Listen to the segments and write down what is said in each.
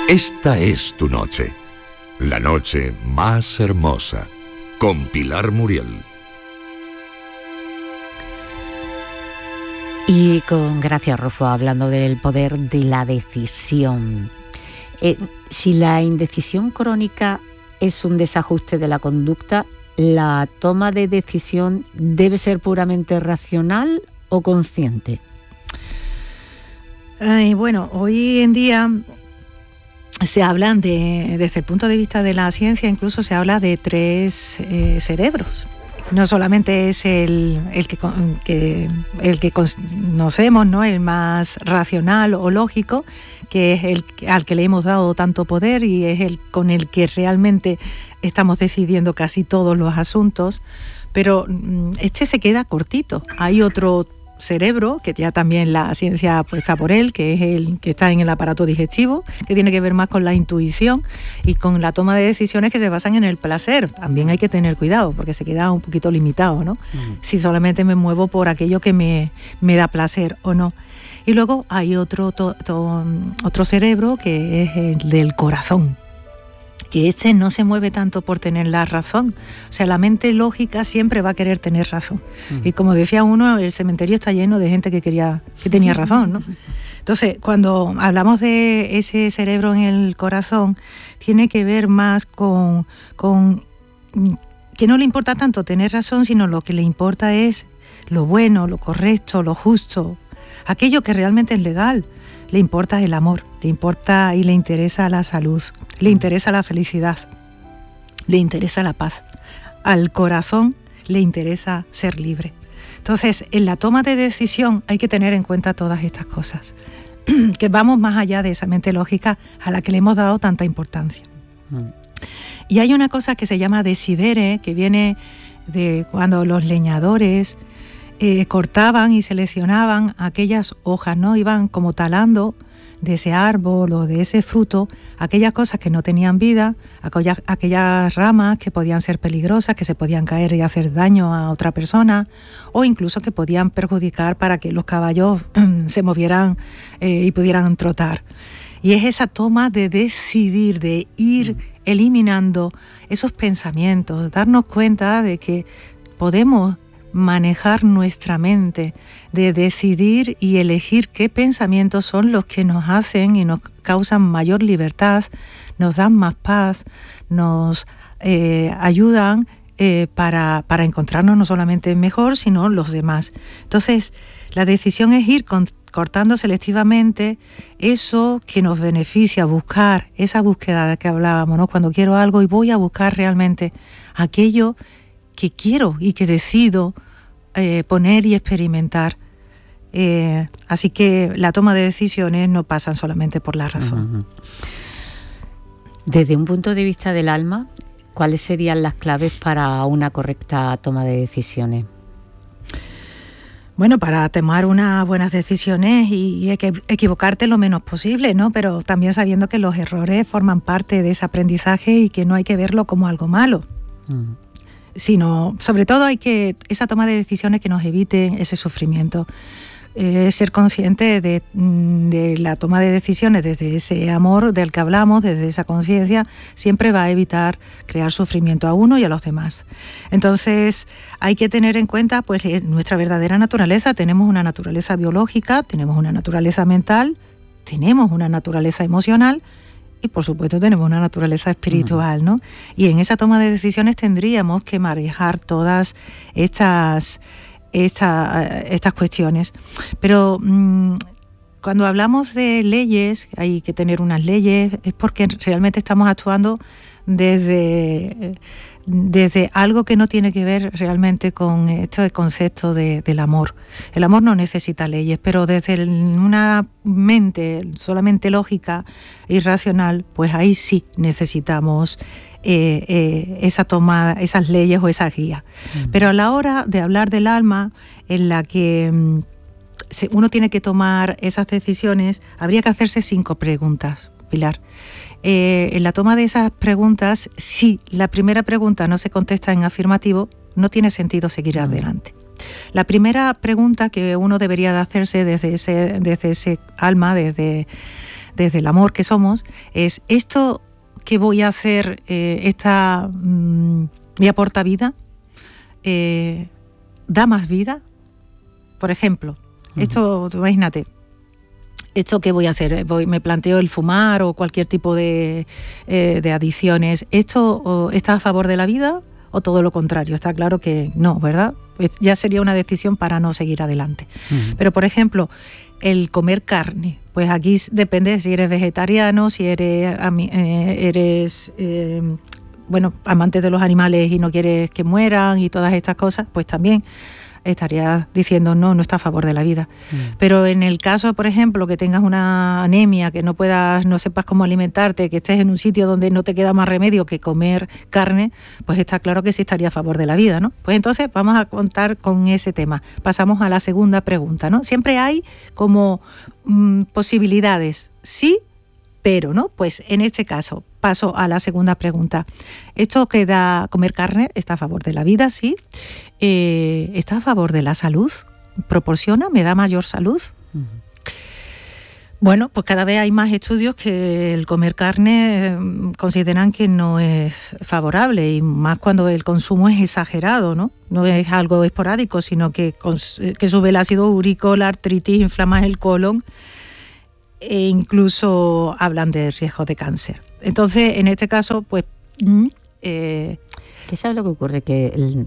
Esta es tu noche, la noche más hermosa, con Pilar Muriel. Y con Gracia Rufo, hablando del poder de la decisión. Si la indecisión crónica es un desajuste de la conducta, ¿la toma de decisión debe ser puramente racional o consciente? Bueno, hoy en día se hablan desde el punto de vista de la ciencia, incluso se habla de 3 cerebros. No solamente es el que conocemos, ¿no?, el más racional o lógico, que es el al que le hemos dado tanto poder y es el con el que realmente estamos decidiendo casi todos los asuntos, pero este se queda cortito. Hay otro cerebro, que ya también la ciencia apuesta por él, que es el que está en el aparato digestivo, que tiene que ver más con la intuición y con la toma de decisiones que se basan en el placer. También hay que tener cuidado, porque se queda un poquito limitado, ¿no? Si solamente me muevo por aquello que me da placer o no. Y luego hay otro cerebro, que es el del corazón, que este no se mueve tanto por tener la razón. O sea, la mente lógica siempre va a querer tener razón. Y como decía uno, el cementerio está lleno de gente que tenía razón, ¿no? Entonces, cuando hablamos de ese cerebro en el corazón, tiene que ver más con que no le importa tanto tener razón, sino lo que le importa es lo bueno, lo correcto, lo justo, aquello que realmente es legal. Le importa el amor, le importa y le interesa la salud, le interesa la felicidad, le interesa la paz. Al corazón le interesa ser libre. Entonces, en la toma de decisión hay que tener en cuenta todas estas cosas, que vamos más allá de esa mente lógica a la que le hemos dado tanta importancia. Y hay una cosa que se llama decidere, que viene de cuando los leñadores cortaban y seleccionaban aquellas hojas, ¿no? Iban como talando de ese árbol o de ese fruto aquellas cosas que no tenían vida, aquellas ramas que podían ser peligrosas, que se podían caer y hacer daño a otra persona, o incluso que podían perjudicar para que los caballos se movieran y pudieran trotar. Y es esa toma de decidir, de ir eliminando esos pensamientos, darnos cuenta de que podemos manejar nuestra mente, de decidir y elegir qué pensamientos son los que nos hacen y nos causan mayor libertad, nos dan más paz, nos ayudan para encontrarnos no solamente mejor, sino los demás. Entonces, la decisión es ir cortando selectivamente eso que nos beneficia, buscar esa búsqueda de que hablábamos, ¿no? Cuando quiero algo y voy a buscar realmente aquello que quiero y que decido poner y experimentar. Así que la toma de decisiones no pasan solamente por la razón. Desde un punto de vista del alma, ¿cuáles serían las claves para una correcta toma de decisiones? Bueno, para tomar unas buenas decisiones y hay que equivocarte lo menos posible, ¿no? Pero también sabiendo que los errores forman parte de ese aprendizaje y que no hay que verlo como algo malo. Sino, sobre todo, esa toma de decisiones que nos evite ese sufrimiento. Ser consciente de la toma de decisiones desde ese amor del que hablamos, desde esa conciencia, siempre va a evitar crear sufrimiento a uno y a los demás. Entonces, hay que tener en cuenta pues nuestra verdadera naturaleza. Tenemos una naturaleza biológica, tenemos una naturaleza mental, tenemos una naturaleza emocional, y por supuesto tenemos una naturaleza espiritual, ¿no? Y en esa toma de decisiones tendríamos que manejar todas estas cuestiones. Pero cuando hablamos de leyes, hay que tener unas leyes, es porque realmente estamos actuando desde algo que no tiene que ver realmente con este concepto del amor. El amor no necesita leyes, pero desde una mente solamente lógica y racional, pues ahí sí necesitamos esa toma, esas leyes o esas guías. Pero a la hora de hablar del alma, en la que uno tiene que tomar esas decisiones, habría que hacerse 5 preguntas, Pilar. En la toma de esas preguntas, si la primera pregunta no se contesta en afirmativo, no tiene sentido seguir adelante. La primera pregunta que uno debería de hacerse desde ese alma, desde desde el amor que somos, es esto que voy a hacer, me aporta vida, da más vida. Por ejemplo, esto, imagínate, esto que voy a hacer, me planteo el fumar o cualquier tipo de adicciones, ¿esto está a favor de la vida o todo lo contrario? Está claro que no, ¿verdad? Pues ya sería una decisión para no seguir adelante. Pero, por ejemplo, el comer carne, pues aquí depende si eres vegetariano, si eres amante de los animales y no quieres que mueran y todas estas cosas, pues también estarías diciendo no está a favor de la vida. Pero en el caso, por ejemplo, que tengas una anemia, que no sepas cómo alimentarte, que estés en un sitio donde no te queda más remedio que comer carne, pues está claro que sí estaría a favor de la vida, ¿no? Pues entonces vamos a contar con ese tema. Pasamos a la segunda pregunta, ¿no? Siempre hay como posibilidades, sí, pero, ¿no? Pues en este caso paso a la segunda pregunta. ¿Esto que da comer carne está a favor de la vida? Sí. ¿Está a favor de la salud? ¿Me da mayor salud? Bueno, pues cada vez hay más estudios que el comer carne consideran que no es favorable, y más cuando el consumo es exagerado, ¿no? No es algo esporádico, sino que sube el ácido úrico, la artritis, inflama el colon, e incluso hablan de riesgo de cáncer. Entonces, en este caso, pues... ¿Qué sabes lo que ocurre? Que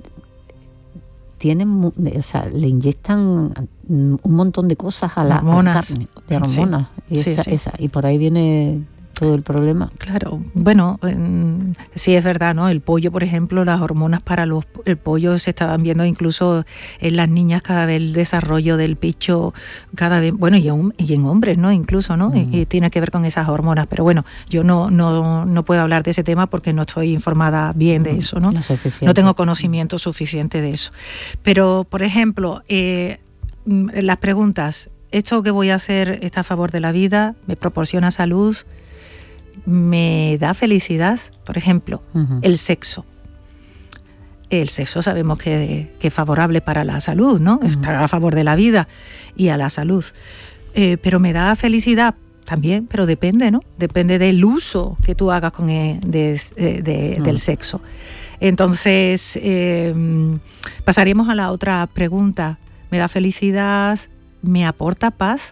le inyectan un montón de cosas a la carne, de hormonas, sí. Y por ahí viene todo el problema. Claro, bueno, sí es verdad, ¿no? El pollo, por ejemplo, las hormonas para el pollo se estaban viendo incluso en las niñas, cada vez el desarrollo del pecho, cada vez, bueno, y en hombres, ¿no? Incluso, ¿no? Y tiene que ver con esas hormonas, pero bueno, yo no puedo hablar de ese tema porque no estoy informada bien de eso, ¿no? No tengo conocimiento suficiente de eso. Pero, por ejemplo, las preguntas, ¿esto que voy a hacer está a favor de la vida? ¿Me proporciona salud? ¿Me da felicidad? Por ejemplo, el sexo. El sexo sabemos que es favorable para la salud, ¿no? Está a favor de la vida y a la salud. Pero me da felicidad también, pero depende, ¿no? Depende del uso que tú hagas del sexo. Entonces, pasaríamos a la otra pregunta. ¿Me da felicidad? ¿Me aporta paz?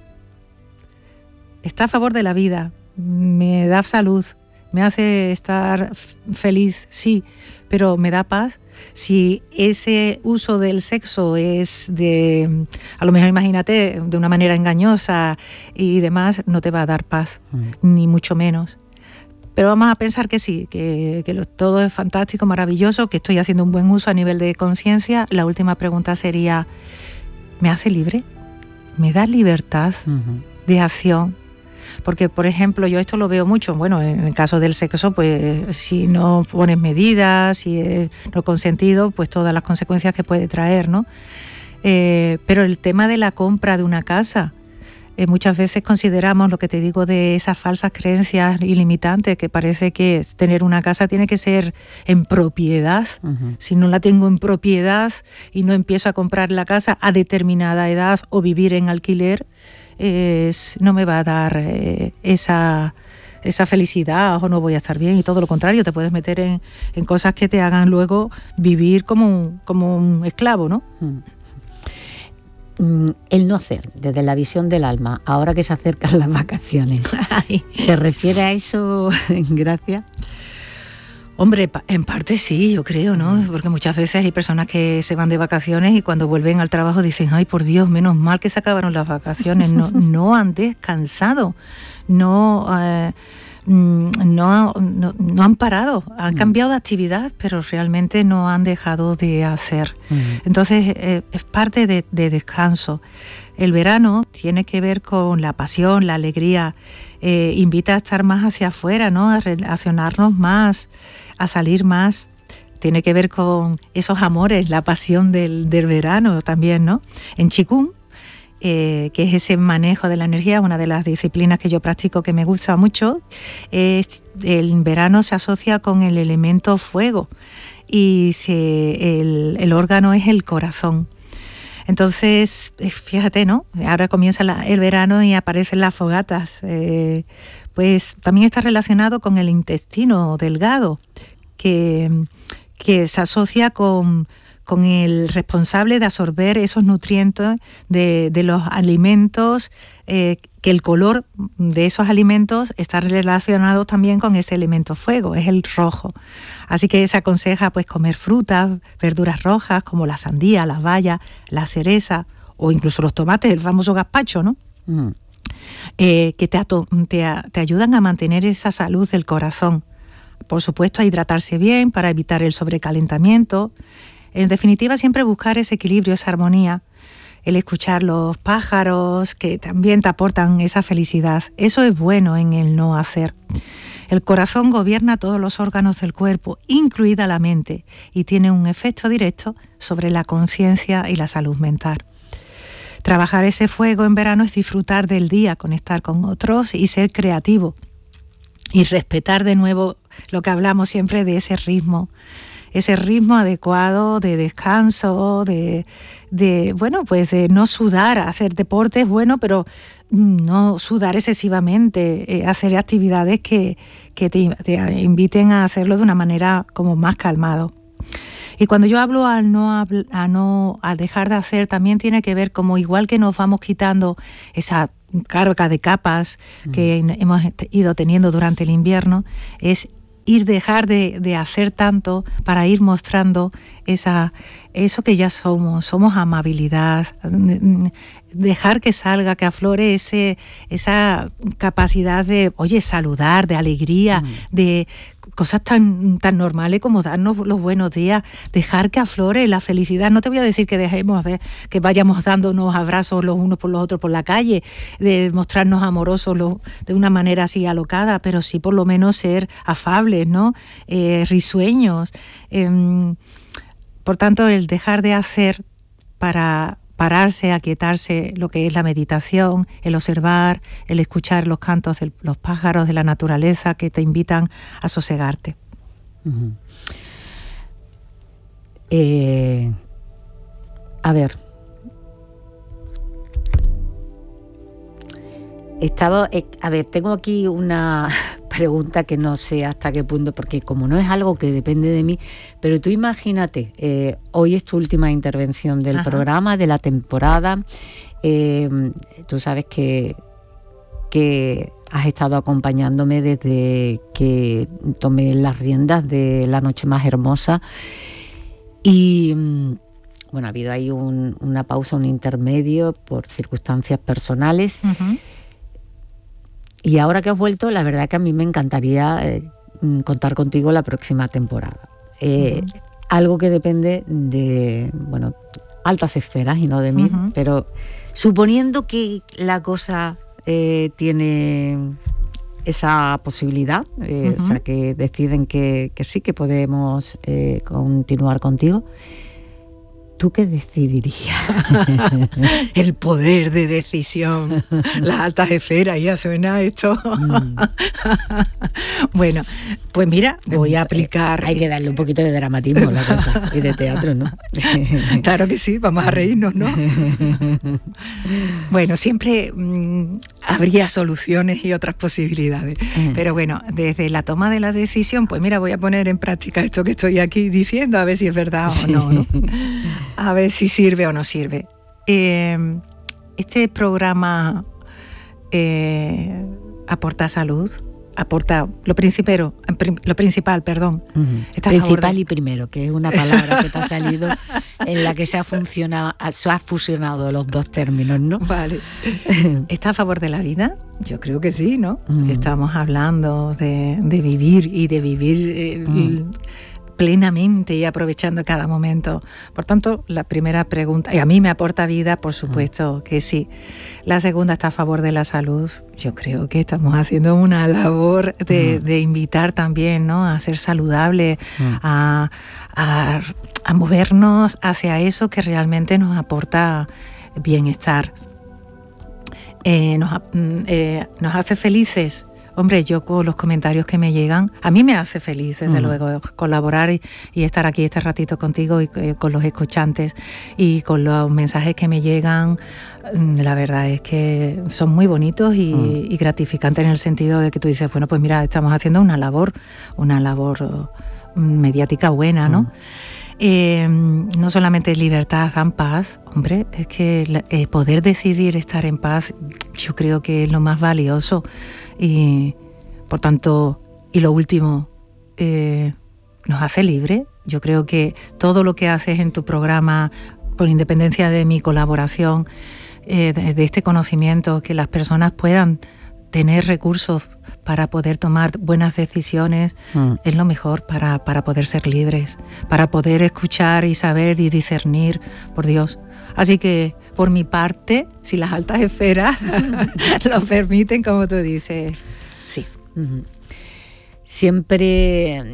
¿Está a favor de la vida? ¿Me da salud? ¿Me hace estar feliz? Sí, pero ¿me da paz? Si ese uso del sexo es a lo mejor imagínate, de una manera engañosa y demás, no te va a dar paz, ni mucho menos. Pero vamos a pensar que sí, que todo es fantástico, maravilloso, que estoy haciendo un buen uso a nivel de conciencia. La última pregunta sería, ¿me hace libre? ¿Me da libertad de acción? Porque, por ejemplo, yo esto lo veo mucho, bueno, en el caso del sexo, pues si no pones medidas, si es no consentido, pues todas las consecuencias que puede traer, ¿no? Pero el tema de la compra de una casa, muchas veces consideramos lo que te digo de esas falsas creencias ilimitantes, que parece que tener una casa tiene que ser en propiedad. Si no la tengo en propiedad y no empiezo a comprar la casa a determinada edad o vivir en alquiler, no me va a dar esa felicidad o no voy a estar bien, y todo lo contrario, te puedes meter en cosas que te hagan luego vivir como un esclavo, ¿no? El no hacer, desde la visión del alma, ahora que se acercan las vacaciones, ¿se refiere a eso, Gracia? Hombre, en parte sí, yo creo, ¿no? Porque muchas veces hay personas que se van de vacaciones y cuando vuelven al trabajo dicen, ay, por Dios, menos mal que se acabaron las vacaciones, no han descansado, no han parado, han cambiado de actividad, pero realmente no han dejado de hacer. Entonces, es parte de descanso. El verano tiene que ver con la pasión, la alegría, invita a estar más hacia afuera, ¿no? A relacionarnos más, a salir más. Tiene que ver con esos amores, la pasión del verano también, ¿no? En Qigong, que es ese manejo de la energía, una de las disciplinas que yo practico que me gusta mucho, el verano se asocia con el elemento fuego y el órgano es el corazón. Entonces, fíjate, ¿no? Ahora comienza el verano y aparecen las fogatas. Pues también está relacionado con el intestino delgado, que se asocia con el responsable de absorber esos nutrientes de los alimentos, que el color de esos alimentos está relacionado también con este elemento fuego, es el rojo. Así que se aconseja pues comer frutas, verduras rojas como la sandía, las bayas, la cereza o incluso los tomates, el famoso gazpacho, ¿no? Que te ayudan a mantener esa salud del corazón. Por supuesto, a hidratarse bien para evitar el sobrecalentamiento. En definitiva, siempre buscar ese equilibrio, esa armonía, el escuchar los pájaros que también te aportan esa felicidad. Eso es bueno en el no hacer. El corazón gobierna todos los órganos del cuerpo, incluida la mente, y tiene un efecto directo sobre la conciencia y la salud mental. Trabajar ese fuego en verano es disfrutar del día, conectar con otros y ser creativo. Y respetar de nuevo lo que hablamos siempre de ese ritmo adecuado de descanso, de no sudar, hacer deporte es bueno, pero no sudar excesivamente, hacer actividades que te inviten a hacerlo de una manera como más calmado. Y cuando yo hablo al dejar de hacer, también tiene que ver como igual que nos vamos quitando esa carga de capas que hemos ido teniendo durante el invierno, es dejar de hacer tanto para ir mostrando eso que ya somos amabilidad, dejar que salga, que aflore esa capacidad de, saludar, de alegría, de cosas tan normales como darnos los buenos días, dejar que aflore la felicidad. No te voy a decir que que vayamos dándonos abrazos los unos por los otros por la calle, de mostrarnos amorosos de una manera así alocada, pero sí por lo menos ser afables, ¿no? Risueños. Por tanto, el dejar de hacer para pararse, aquietarse, lo que es la meditación, el observar, el escuchar los cantos de los pájaros, de la naturaleza que te invitan a sosegarte. A ver, tengo aquí una pregunta que no sé hasta qué punto, porque como no es algo que depende de mí, pero tú imagínate, hoy es tu última intervención del programa, de la temporada. Tú sabes que has estado acompañándome desde que tomé las riendas de La Noche Más Hermosa y ha habido ahí una pausa, un intermedio por circunstancias personales. Y ahora que has vuelto, la verdad que a mí me encantaría contar contigo la próxima temporada. Algo que depende de, altas esferas y no de mí, pero suponiendo que la cosa tiene esa posibilidad, o sea, que deciden que sí, que podemos continuar contigo, ¿tú qué decidirías? El poder de decisión, las altas esferas, ya suena esto. Bueno, pues mira, voy a aplicar... Hay que darle un poquito de dramatismo a la cosa, y de teatro, ¿no? Claro que sí, vamos a reírnos, ¿no? Bueno, siempre habría soluciones y otras posibilidades. Pero bueno, desde la toma de la decisión, pues mira, voy a poner en práctica esto que estoy aquí diciendo, a ver si es verdad o no, ¿no? A ver si sirve o no sirve. Este programa aporta salud, aporta lo principal, perdón. Principal y primero, que es una palabra que te ha salido en la que se ha fusionado los dos términos, ¿no? Vale. ¿Está a favor de la vida? Yo creo que sí, ¿no? Estamos hablando de vivir y de vivir plenamente y aprovechando cada momento. Por tanto, la primera pregunta, y a mí me aporta vida, por supuesto que sí. La segunda, está a favor de la salud. Yo creo que estamos haciendo una labor de invitar también, ¿no?, a ser saludable, a movernos hacia eso que realmente nos aporta bienestar. Nos hace felices. Hombre, yo con los comentarios que me llegan, a mí me hace feliz, desde luego, colaborar y estar aquí este ratito contigo y con los escuchantes y con los mensajes que me llegan. La verdad es que son muy bonitos y gratificantes en el sentido de que tú dices, bueno, pues mira, estamos haciendo una labor mediática buena, ¿no? No solamente libertad, dan paz, hombre, es que poder decidir estar en paz, yo creo que es lo más valioso y, por tanto, y lo último, nos hace libre. Yo creo que todo lo que haces en tu programa, con independencia de mi colaboración, de este conocimiento, que las personas puedan tener recursos para poder tomar buenas decisiones, es lo mejor para poder ser libres, para poder escuchar y saber y discernir, por Dios. Así que, por mi parte, si las altas esferas lo permiten, como tú dices, sí. Siempre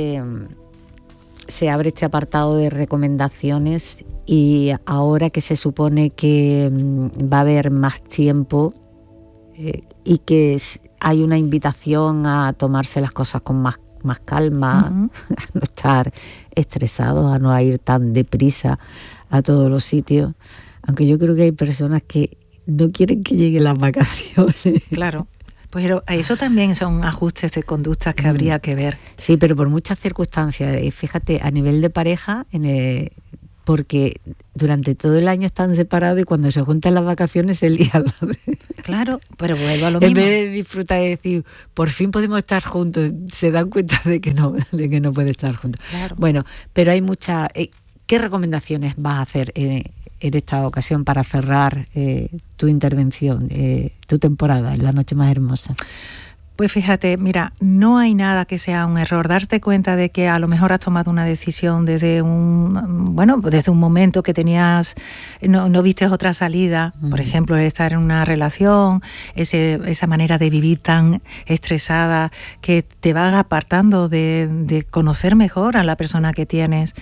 se abre este apartado de recomendaciones y ahora que se supone que va a haber más tiempo y que hay una invitación a tomarse las cosas con más calma, a no estar estresados, a no ir tan deprisa a todos los sitios, aunque yo creo que hay personas que no quieren que lleguen las vacaciones. Claro, pero eso también son ajustes de conductas que habría que ver. Sí, pero por muchas circunstancias, fíjate, a nivel de pareja, porque durante todo el año están separados y cuando se juntan las vacaciones se lían. Claro, pero vuelvo a lo mismo. En vez de disfrutar y decir, por fin podemos estar juntos, se dan cuenta de que no pueden estar juntos. Claro. Bueno, pero hay muchas... ¿Qué recomendaciones vas a hacer en esta ocasión para cerrar tu intervención, tu temporada, en La Noche Más Hermosa? Pues fíjate, mira, no hay nada que sea un error. Darte cuenta de que a lo mejor has tomado una decisión desde un momento que tenías, no vistes otra salida, por ejemplo, estar en una relación, esa manera de vivir tan estresada que te va apartando de conocer mejor a la persona que tienes.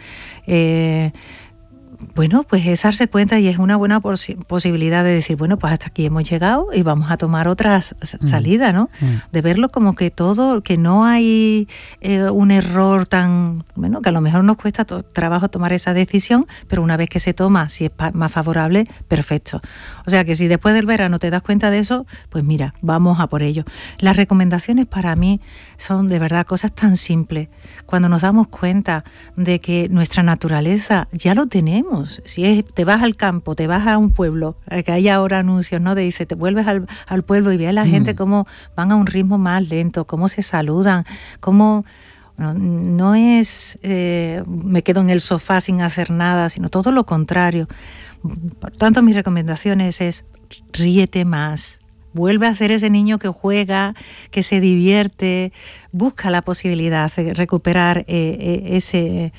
Bueno, pues es darse cuenta y es una buena posibilidad de decir, bueno, pues hasta aquí hemos llegado y vamos a tomar otra salida, ¿no? De verlo como que que no hay un error tan, bueno, que a lo mejor nos cuesta trabajo tomar esa decisión, pero una vez que se toma, si es más favorable, perfecto. O sea que si después del verano te das cuenta de eso, pues mira, vamos a por ello. Las recomendaciones para mí son de verdad cosas tan simples. Cuando nos damos cuenta de que nuestra naturaleza ya lo tenemos. Si te vas al campo, te vas a un pueblo, que hay ahora anuncios, ¿no? Dice, te vuelves al pueblo y ves a la gente cómo van a un ritmo más lento, cómo se saludan, cómo no es me quedo en el sofá sin hacer nada, sino todo lo contrario. Por tanto, mis recomendaciones es ríete más. Vuelve a ser ese niño que juega, que se divierte, busca la posibilidad de recuperar ese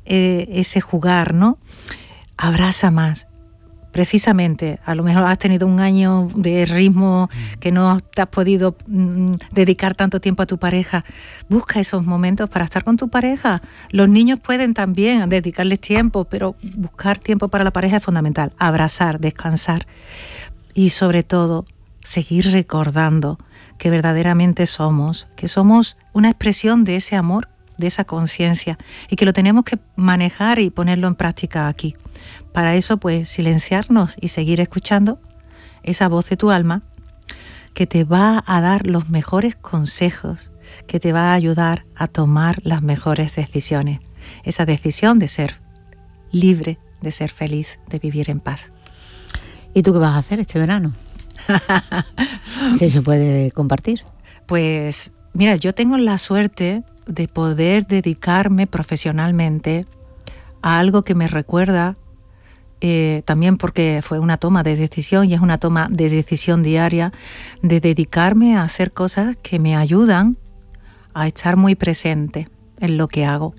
jugar, ¿no? Abraza más. Precisamente, a lo mejor has tenido un año de ritmo que no te has podido dedicar tanto tiempo a tu pareja. Busca esos momentos para estar con tu pareja. Los niños pueden también dedicarles tiempo, pero buscar tiempo para la pareja es fundamental. Abrazar, descansar y sobre todo seguir recordando que verdaderamente que somos una expresión de ese amor, de esa conciencia y que lo tenemos que manejar y ponerlo en práctica aquí. Para eso, pues, silenciarnos y seguir escuchando esa voz de tu alma que te va a dar los mejores consejos, que te va a ayudar a tomar las mejores decisiones. Esa decisión de ser libre, de ser feliz, de vivir en paz. ¿Y tú qué vas a hacer este verano? Si se puede compartir. Pues, mira, yo tengo la suerte de poder dedicarme profesionalmente a algo que me recuerda, también porque fue una toma de decisión y es una toma de decisión diaria, de dedicarme a hacer cosas que me ayudan a estar muy presente en lo que hago.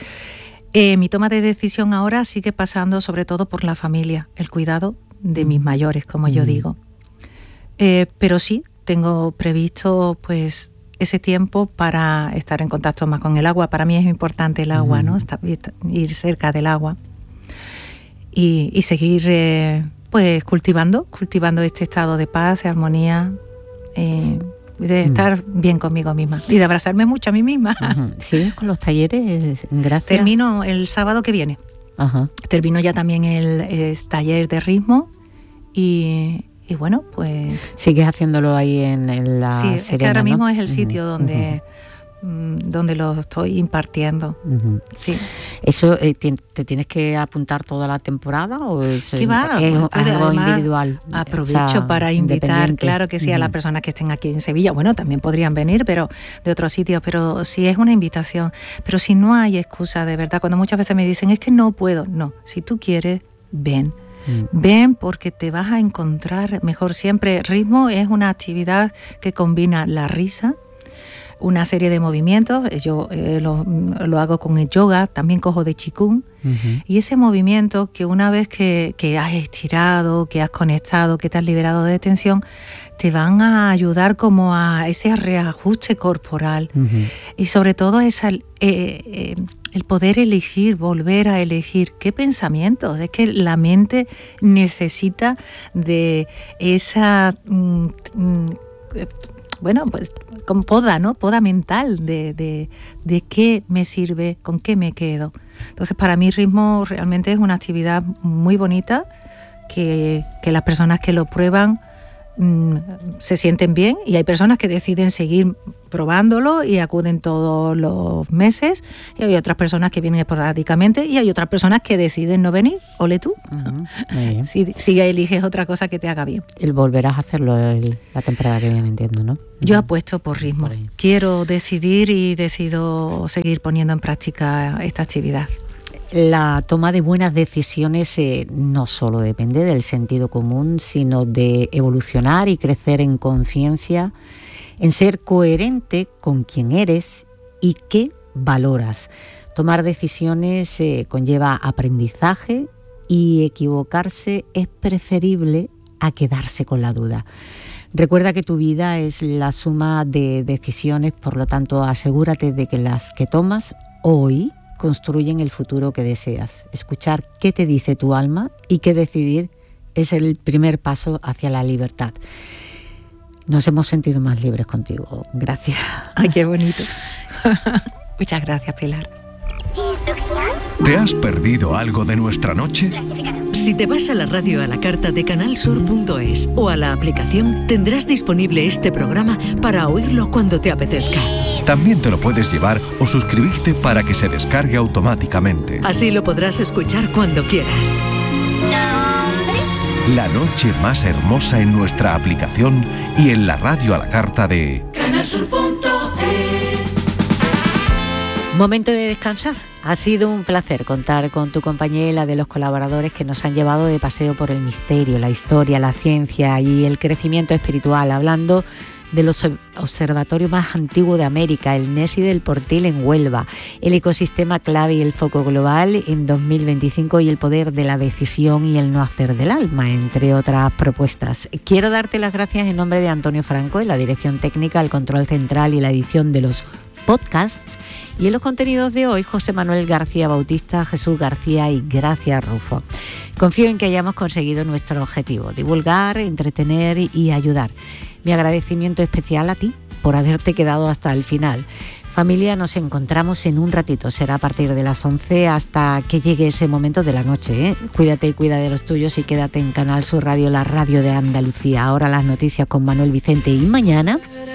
Mi toma de decisión ahora sigue pasando sobre todo por la familia, el cuidado de mis mayores, como yo digo. Pero sí, tengo previsto pues ese tiempo para estar en contacto más con el agua. Para mí es importante el agua, ¿no? Ir cerca del agua y seguir pues cultivando este estado de paz, de armonía, de estar bien conmigo misma y de abrazarme mucho a mí misma. ¿Sigues con los talleres? Gracias. Termino el sábado que viene. Termino ya también el taller de ritmo y bueno, pues... ¿Sigues haciéndolo ahí en la Sí, Serena, es que ahora ¿no? mismo es el sitio donde lo estoy impartiendo. Sí. ¿Eso te tienes que apuntar toda la temporada o es algo además, individual? Aprovecho para invitar, claro que sí, a las personas que estén aquí en Sevilla. Bueno, también podrían venir, pero de otros sitios, pero sí es una invitación. Pero si no hay excusa, de verdad, cuando muchas veces me dicen, es que no puedo. No, si tú quieres, ven. Ven, porque te vas a encontrar mejor siempre. Ritmo es una actividad que combina la risa, una serie de movimientos. Yo lo hago con el yoga, también cojo de Qigong. Y ese movimiento que una vez que has estirado, que has conectado, que te has liberado de tensión, te van a ayudar como a ese reajuste corporal. Y sobre todo el poder elegir, volver a elegir qué pensamientos. Es que la mente necesita de esa... bueno, pues con poda, ¿no? Poda mental de qué me sirve, con qué me quedo. Entonces, para mí, ritmo realmente es una actividad muy bonita que las personas que lo prueban se sienten bien, y hay personas que deciden seguir probándolo y acuden todos los meses, y hay otras personas que vienen esporádicamente, y hay otras personas que deciden no venir. Ole tú. Si eliges otra cosa que te haga bien. Volverás a hacerlo la temporada que viene, entiendo, ¿no? Yo apuesto por ritmo. Quiero decidir y decido seguir poniendo en práctica esta actividad. La toma de buenas decisiones no solo depende del sentido común, sino de evolucionar y crecer en conciencia, en ser coherente con quién eres y qué valoras. Tomar decisiones conlleva aprendizaje, y equivocarse es preferible a quedarse con la duda. Recuerda que tu vida es la suma de decisiones, por lo tanto asegúrate de que las que tomas hoy construyen el futuro que deseas. Escuchar qué te dice tu alma y qué decidir es el primer paso hacia la libertad. Nos hemos sentido más libres contigo. Gracias. Ay, qué bonito. Muchas gracias, Pilar. ¿Te has perdido algo de nuestra noche? Si te vas a la radio a la carta de canalsur.es o a la aplicación, tendrás disponible este programa para oírlo cuando te apetezca. También te lo puedes llevar o suscribirte para que se descargue automáticamente. Así lo podrás escuchar cuando quieras. La noche más hermosa en nuestra aplicación y en la radio a la carta de canalsur.es. Momento de descansar. Ha sido un placer contar con tu compañía y la de los colaboradores que nos han llevado de paseo por el misterio, la historia, la ciencia y el crecimiento espiritual, hablando del observatorio más antiguo de América, el NESI del Portil en Huelva, el ecosistema clave y el foco global en 2025 y el poder de la decisión y el no hacer del alma, entre otras propuestas. Quiero darte las gracias en nombre de Antonio Franco, en la dirección técnica, el control central y la edición de los podcasts, y en los contenidos de hoy José Manuel García Bautista, Jesús García y Gracia Rufo. Confío en que hayamos conseguido nuestro objetivo: divulgar, entretener y ayudar. Mi agradecimiento especial a ti por haberte quedado hasta el final. Familia, nos encontramos en un ratito, será a partir de las 11 hasta que llegue ese momento de la noche, ¿eh? Cuídate y cuida de los tuyos y quédate en Canal Sur Radio, la radio de Andalucía. Ahora las noticias con Manuel Vicente y mañana